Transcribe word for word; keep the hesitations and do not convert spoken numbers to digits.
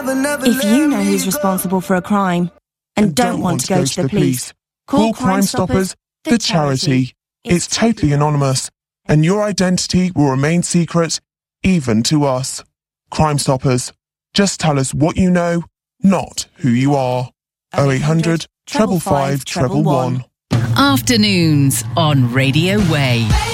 If you know who's responsible for a crime and don't want to go to the police, call Crime Stoppers, the charity. It's totally anonymous, and your identity will remain secret, even to us. Crime Stoppers. Just tell us what you know, not who you are. oh eight hundred, five five five, one one one. Afternoons on Radio Way.